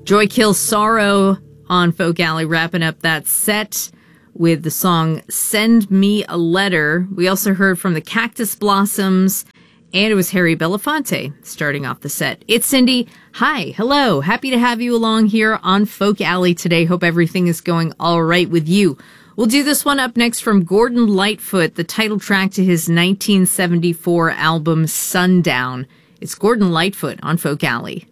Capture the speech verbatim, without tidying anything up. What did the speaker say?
Joy Kills Sorrow on Folk Alley, wrapping up that set with the song Send Me a Letter. We also heard from the Cactus Blossoms, and it was Harry Belafonte starting off the set. It's Cindy. Hi. Hello. Happy to have you along here on Folk Alley today. Hope everything is going all right with you. We'll do this one up next from Gordon Lightfoot, the title track to his nineteen seventy-four album Sundown. It's Gordon Lightfoot on Folk Alley.